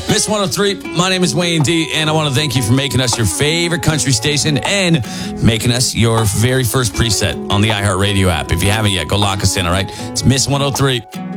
Miss 103, my name is Wayne D, and I want to thank you for making us your favorite country station and making us your very first preset on the iHeartRadio app. If you haven't yet, go lock us in, all right? It's Miss 103.